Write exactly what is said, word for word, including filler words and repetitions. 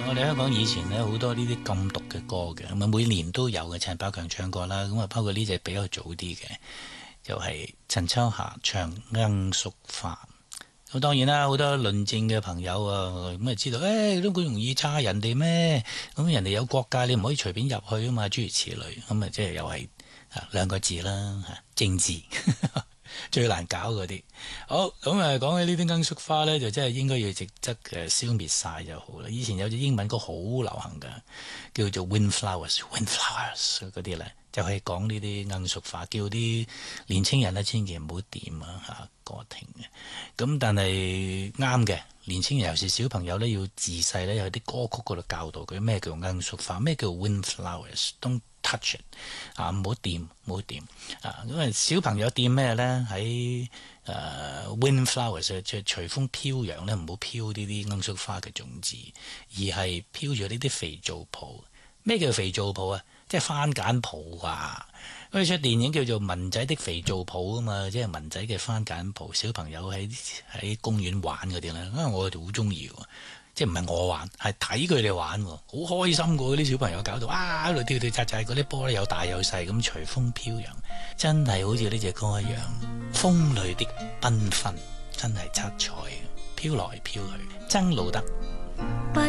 我哋香港以前咧好多呢啲禁毒嘅歌嘅，咁啊每年都有嘅，陳百強唱過啦，咁啊包括呢隻比較早啲嘅，就係、是、陳秋霞唱《罌粟花》。咁當然啦，好多論戰嘅朋友啊，咁啊知道，誒都咁容易炸人哋咩？咁人哋有國界，你唔可以隨便入去啊嘛，諸如此類。咁啊，即係又係啊兩個字啦，嚇政治最難搞嗰啲。好，咁啊講起呢啲罌粟花咧，就真係應該要值得誒消滅晒就好啦。以前有隻英文歌好流行㗎，叫做 Windflowers，Windflowers 嗰啲咧，就係講呢啲罌粟花，叫啲年青人咧千祈唔好掂啊嚇。歌停嘅，咁但係啱嘅，年青人尤其是小朋友咧，要自細咧有啲歌曲嗰度教導佢咩叫罌粟花，咩叫 windflowers，don't touch it 啊，唔好掂，唔好掂啊！因為小朋友掂咩咧？喺誒、呃、windflowers 即係隨風飄揚咧，唔好飄呢啲罌粟花嘅種子，而係飄住呢啲肥皂泡。咩叫肥皂泡啊？即係番梘泡啊！嗰出電影叫做《文仔的肥皂泡》啊嘛，即係文仔嘅番梘泡，小朋友喺喺公園玩嗰啲咧，啊我哋好中意喎，即係唔係我玩，係睇佢哋玩喎，好開心㗎嗰啲小朋友搞到啊喺度跳跳扎扎，嗰啲波咧有大有細咁隨風飄揚，真係好似呢隻歌一樣，風裏的繽紛，真係七彩，飄來飄去，曾路得。